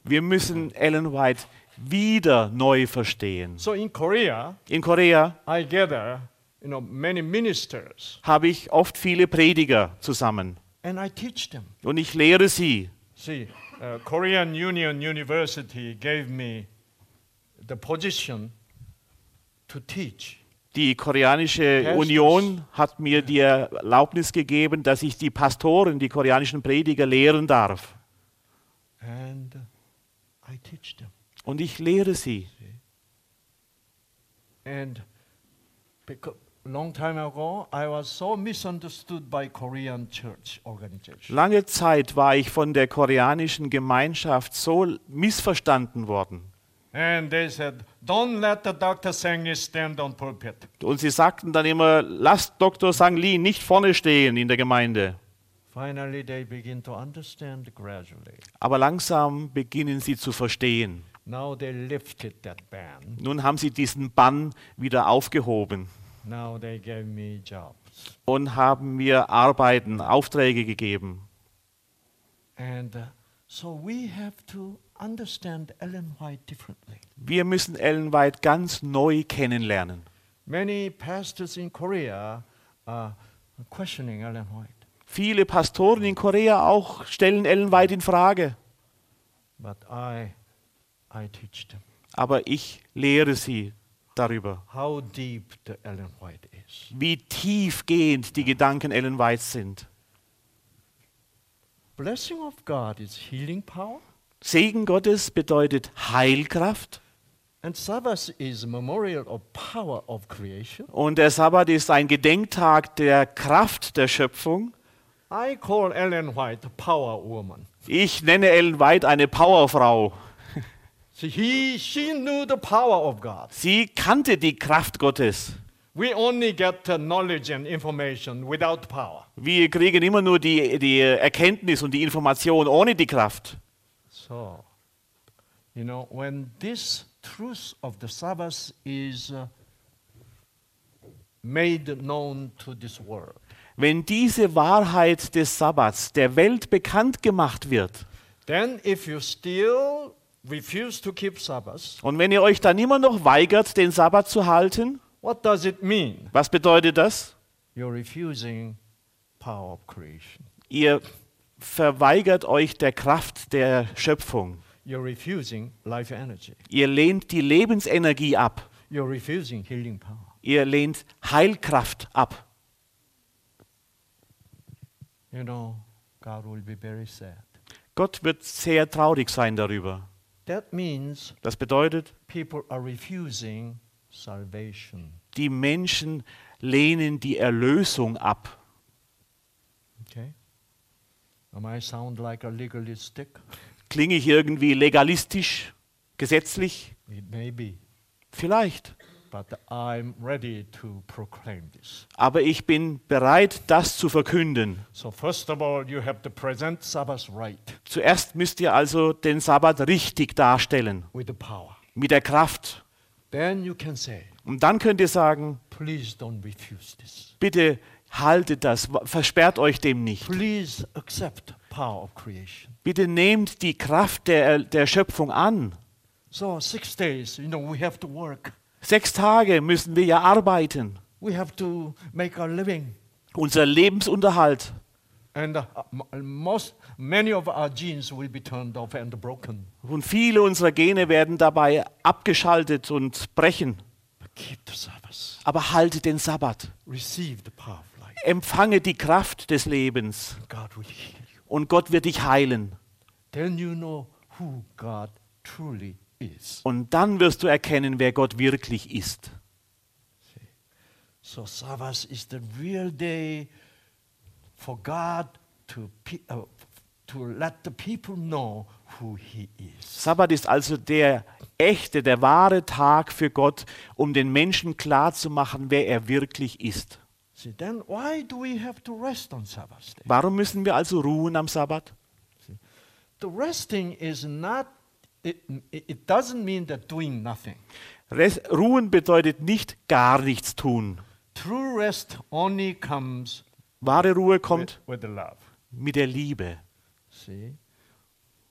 Wir müssen Ellen White wieder neu verstehen. So in Korea, In Korea I gather, many ministers, habe ich oft viele Prediger zusammen and I teach them. und ich lehre sie. See, Korean Union University gave me the position to teach. Die Koreanische Pastors. Union hat mir die Erlaubnis gegeben, dass ich die Pastoren, die koreanischen Prediger lehren darf. And I teach them. Und ich lehre sie. And because long time ago, I was so misunderstood by Korean church organization. Lange Zeit war ich von der koreanischen Gemeinschaft so missverstanden worden. And they said, don't let the Dr. Sangli stand on pulpit. Und sie sagten dann immer, lasst Dr. Sang Lee nicht vorne stehen in der Gemeinde. Finally, they begin to understand gradually. Aber langsam beginnen sie zu verstehen. Now they lifted that ban. Nun haben sie diesen Bann wieder aufgehoben Now they gave me jobs. und haben mir Arbeiten, Aufträge gegeben. And so we have to understand Ellen White differently. Wir müssen Ellen White ganz neu kennenlernen. Many pastors in Korea are questioning Ellen White. Viele Pastoren in Korea auch stellen Ellen White in Frage. But I teach them Aber ich lehre sie darüber, how deep the Ellen White is. wie tiefgehend die Gedanken Ellen Whites sind. Blessing of God is healing power, Segen Gottes bedeutet Heilkraft and Sabbath is memorial of power of creation. und der Sabbat ist ein Gedenktag der Kraft der Schöpfung. I call Ellen White power woman. Ich nenne Ellen White eine Powerfrau. She knew the power of God. Sie kannte die Kraft Gottes. We only get knowledge and information without power. Wir kriegen immer nur die Erkenntnis und die Information ohne die Kraft. So, when this truth of the Sabbath is made known to this world, Wenn diese Wahrheit des Sabbats der Welt bekannt gemacht wird then if you still refuse to keep Sabbath, und wenn ihr euch dann immer noch weigert, den Sabbat zu halten, what does it mean? was bedeutet das? You're refusing power of creation. Ihr verweigert euch der Kraft der Schöpfung. You're refusing life energy. Ihr lehnt die Lebensenergie ab. You're refusing healing power. Ihr lehnt Heilkraft ab. God will be very sad. Gott wird sehr traurig sein darüber. That means Das bedeutet, people are refusing salvation. die Menschen lehnen die Erlösung ab. Okay? Am I sound like a legalistic? Klinge ich irgendwie legalistisch, gesetzlich? It may be, Vielleicht. but I'm ready to proclaim this. Aber ich bin bereit, das zu verkünden. So first of all, you have to present Sabbath right Zuerst müsst ihr also den Sabbat richtig darstellen, with the power. mit der Kraft. Then you can say, Und dann könnt ihr sagen, please don't refuse this. bitte haltet das, versperrt euch dem nicht. Please accept power of creation. Bitte nehmt die Kraft der Schöpfung an. So 6 days, we have to work. 6 Tage müssen wir ja arbeiten. We have to make a living. Unser Lebensunterhalt. And many of our genes will be turned off and broken. Und viele unserer Gene werden dabei abgeschaltet und brechen. But keep the Sabbath. Aber haltet den Sabbat. Receive the power of life. Empfange die Kraft des Lebens. God will heal you. Und Gott wird dich heilen. Then you know who God truly is. Und dann wirst du erkennen, wer Gott wirklich ist. So Sabbath is the real day for God to let the people know who He is. Sabbat ist also der echte, der wahre Tag für Gott, um den Menschen klarzumachen, wer er wirklich ist. See, then why do we have to rest on Sabbath day? Warum müssen wir also ruhen am Sabbat? The resting is not, it doesn't mean that doing nothing. Ruhen bedeutet nicht gar nichts tun. True rest only comes Wahre Ruhe kommt with the love. mit der Liebe. See?